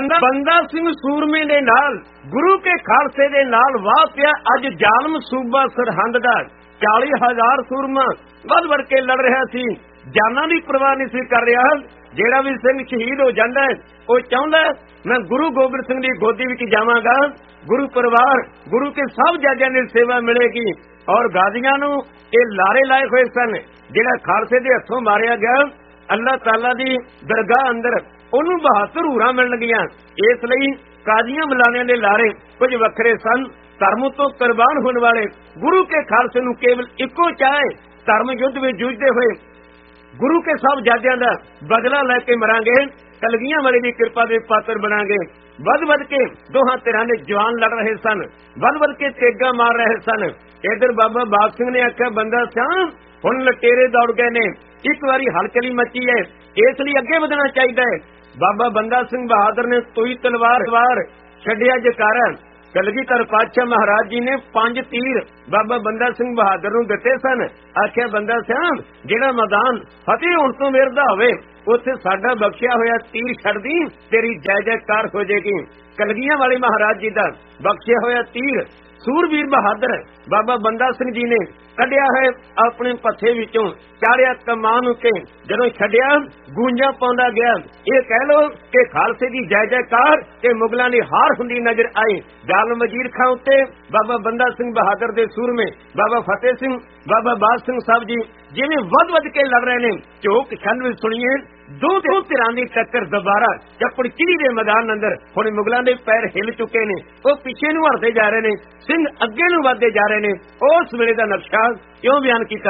ਬੰਦਾ ਸਿੰਘ ਸੂਰਮੇ ਦੇ ਨਾਲ ਗੁਰੂ ਕੇ ਖਾਲਸੇ ਦੇ ਨਾਲ ਵਾਹ ਪਿਆ ਅੱਜ ਜ਼ਾਲਮ ਸੂਬਾ ਸਰਹੰਦ ਦਾ। 40,000 ਸੂਰਮਾ ਵੱਧ ਵੜ ਕੇ ਲੜ ਰਿਹਾ ਸੀ, ਜਾਨਾਂ ਦੀ ਪਰਵਾਹ ਨਹੀਂ ਸੀ ਕਰ ਰਿਹਾ। ਜਿਹੜਾ ਵੀ ਸਿੰਘ ਸ਼ਹੀਦ ਹੋ ਜਾਂਦਾ ਹੈ ਉਹ ਚਾਹੁੰਦਾ ਮੈਂ ਗੁਰੂ ਗੋਬਿੰਦ ਸਿੰਘ ਦੀ ਗੋਦੀ ਵਿੱਚ ਜਾਵਾਂਗਾ, ਗੁਰੂ ਪਰਿਵਾਰ ਗੁਰੂ ਕੇ ਸਭ ਜਾਜਾਂ ਦੀ ਸੇਵਾ ਮਿਲੇਗੀ। ਔਰ ਗਾਜ਼ੀਆਂ ਨੂੰ ਇਹ ਲਾਰੇ ਲਾਏ ਹੋਏ ਸਨ, ਜਿਹੜਾ ਖਾਲਸੇ ਦੇ ਹੱਥੋਂ ਮਾਰਿਆ ਗਿਆ ਅੱਲਾਹ ਤਾਲਾ ਦੀ ਦਰਗਾਹ ਅੰਦਰ ਉਹਨੂੰ 72 ਹੂਰਾਂ ਮਿਲਣਗੀਆਂ। ਇਸ ਲਈ ਕਾਜ਼ੀਆਂ ਮਲਾਨਿਆਂ ਦੇ ਲਾਰੇ ਕੁਝ ਵੱਖਰੇ ਸਨ। ਧਰਮ ਤੋਂ ਕੁਰਬਾਨ ਹੋਣ ਵਾਲੇ ਗੁਰੂ ਕੇ ਖਾਲਸੇ ਨੂੰ ਕੇਵਲ ਇੱਕੋ ਚਾਹੇ, ਧਰਮ ਯੁੱਧ ਵਿੱਚ ਜੂਝਦੇ ਹੋਏ ਗੁਰੂ ਕੇ ਸਭ ਜਾਜਾਂ ਦਾ ਬਦਲਾ ਲੈ ਕੇ ਮਰਾਂਗੇ, ਕਲਗੀਆਂ ਵਾਲੇ ਦੀ ਕਿਰਪਾ ਦੇ ਪਾਤਰ ਬਣਾਂਗੇ। ਵੱਧ ਕੇ ਦੋਹਾਂ ਧਿਰਾਂ ਦੇ ਜਵਾਨ ਲੜ ਰਹੇ ਸਨ, ਵੱਧ ਕੇ ਤੇਗਾ ਮਾਰ ਰਹੇ ਸਨ। ਇਧਰ ਬਾਬਾ ਬਾਗ ਸਿੰਘ ਨੇ ਆਖਿਆ ਬੰਦਾ ਸਿਆਣ ਹੁਣ ਲਟੇਰੇ ਦੌੜ ਗਏ ਨੇ, ਇੱਕ ਵਾਰੀ ਹਲਚਲੀ ਮੱਚੀ ਹੈ, ਇਸ ਲਈ ਅੱਗੇ ਵਧਣਾ ਚਾਹੀਦਾ ਹੈ। ਬਾਬਾ ਬੰਦਾ ਸਿੰਘ ਬਹਾਦਰ ਨੇ ਤੋਈ ਤਲਵਾਰ ਛੱਡਿਆ ਜਕਾਰਾ। ਕਲਗੀਧਰ ਪਾਤਸ਼ਾਹ ਮਹਾਰਾਜ ਜੀ ਨੇ 5 ਤੀਰ ਬਾਬਾ ਬੰਦਾ ਸਿੰਘ ਬਹਾਦਰ ਨੂੰ ਦਿੱਤੇ ਸਨ। ਆਖਿਆ ਬੰਦਾ ਸਿਆਣ ਜਿਹੜਾ ਮੈਦਾਨ ਫਤਿਹ ਹੋਣ ਤੋਂ ਵਿਰਦਾ ਹੋਵੇ ਉੱਥੇ ਸਾਡਾ ਬਖਸ਼ਿਆ ਹੋਇਆ ਤੀਰ ਛੱਡਦੀ, ਤੇਰੀ ਜੈ ਜੈਕਾਰ ਹੋ ਜਾਏਗੀ। ਕਲਗੀਆਂ ਵਾਲੇ ਮਹਾਰਾਜ ਜੀ ਦਾ ਬਖਸ਼ਿਆ ਹੋਇਆ ਤੀਰ ਸੂਰਬੀਰ ਬਹਾਦਰ ਬਾਬਾ ਬੰਦਾ ਸਿੰਘ ਜੀ ਨੇ ਕੱਢਿਆ ਹੈ ਆਪਣੇ ਪੱਥੇ ਵਿੱਚੋਂ, ਚਾੜਿਆ ਕਮਾਨ ਉੱਤੇ, ਜਦੋਂ ਛੱਡਿਆ ਗੂੰਜਾਂ ਪਾਉਂਦਾ ਗਿਆ। ਇਹ ਕਹਿ ਲੋ ਕਿ ਖਾਲਸੇ ਦੀ ਜੈ ਜੈਕਾਰ ਤੇ ਮੁਗਲਾਂ ਦੀ ਹਾਰ ਹੁੰਦੀ ਨਜ਼ਰ ਆਈ। ਜ਼ਾਲਮ ਵਜ਼ੀਰ ਖਾਂ ਉੱਤੇ ਬਾਬਾ ਬੰਦਾ ਸਿੰਘ ਬਹਾਦਰ ਦੇ ਸੂਰਮੇ ਬਾਬਾ ਫਤਿਹ ਸਿੰਘ ਬਾਬਾ ਬਾਜ ਸਿੰਘ ਸਾਹਿਬ ਜੀ ਜਿਵੇਂ ਵੱਧ ਕੇ ਲੜ ਰਹੇ ਨੇ। ਝੋਕ ਛੰਨ ਵਿੱਚ ਸੁਣੀਏ ਦੋ ਧਿਰਾਂ ਦੀ ਟੱਕਰ ਦੁਬਾਰਾ ਚੱਪੜ ਚਿੜੀ ਦੇ ਮੈਦਾਨ ਅੰਦਰ। ਹੁਣ ਮੁਗਲਾਂ ਦੇ ਪੈਰ ਹਿੱਲ ਚੁੱਕੇ ਨੇ, ਉਹ ਪਿੱਛੇ ਨੂੰ ਹਟਦੇ ਜਾ ਰਹੇ ਨੇ, ਸਿੰਘ ਅੱਗੇ ਨੂੰ ਵੱਧਦੇ ਜਾ ਰਹੇ ਨੇ। ਉਸ ਵੇਲੇ ਦਾ ਨਕਸ਼ਾ ਕਿਉਂ ਬਿਆਨ ਕੀਤਾ